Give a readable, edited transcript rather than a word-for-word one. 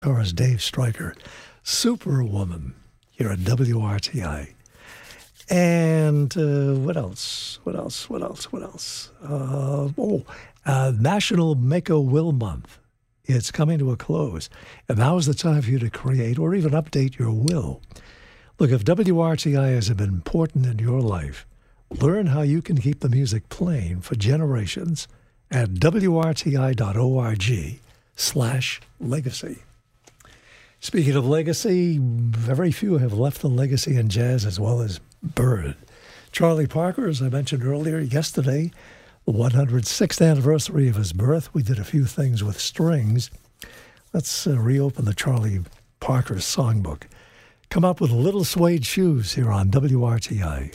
Or as Dave Stryker, Superwoman, here at WRTI. And what else? National Make-A-Will Month. It's coming to a close. And now is the time for you to create or even update your will. Look, if WRTI has been important in your life, learn how you can keep the music playing for generations at wrti.org/legacy. Speaking of legacy, very few have left a legacy in jazz as well as Bird. Charlie Parker, as I mentioned earlier, yesterday, the 106th anniversary of his birth. We did a few things with strings. Let's reopen the Charlie Parker songbook. Come up with Little Suede Shoes here on WRTI.